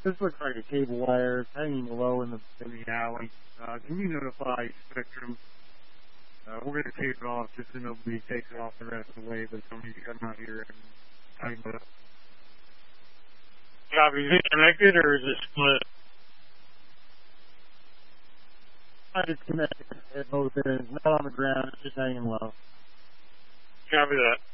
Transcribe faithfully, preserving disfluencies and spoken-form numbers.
This looks like a cable wire. It's hanging low in the, in the alley. Uh, can you notify Spectrum? Uh, we're going to tape it off just so nobody takes it off the rest of the way, but somebody can come out here and tighten it up. Copy. Is it connected or is it split? It's connected at both ends. Not on the ground. It's just hanging low. Copy that.